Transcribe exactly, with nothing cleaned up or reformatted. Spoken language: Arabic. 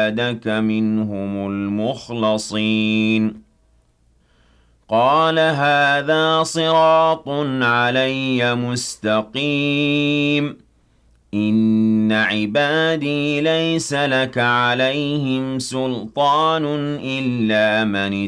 عبادك منهم المخلصين قال هذا صراط علي مستقيم إن عبادي ليس لك عليهم سلطان إلا من